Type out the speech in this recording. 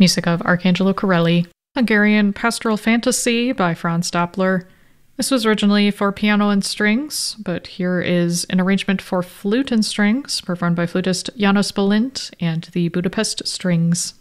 Music of Arcangelo Corelli. Hungarian Pastoral Fantasy by Franz Doppler. This was originally for piano and strings, but here is an arrangement for flute and strings performed by flutist Janos Balint and the Budapest Strings.